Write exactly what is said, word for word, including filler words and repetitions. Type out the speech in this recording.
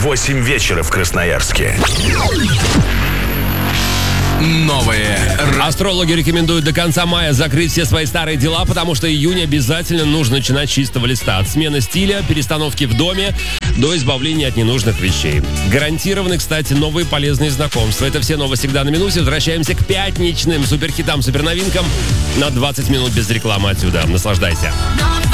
восемь вечера в Красноярске. Новые. Астрологи рекомендуют до конца мая закрыть все свои старые дела, потому что июнь обязательно нужно начинать с чистого листа. От смены стиля, перестановки в доме до избавления от ненужных вещей. Гарантированы, кстати, новые полезные знакомства. Это все новости всегда на минуте. Возвращаемся к пятничным суперхитам, суперновинкам на двадцать минут без рекламы отсюда. Наслаждайся.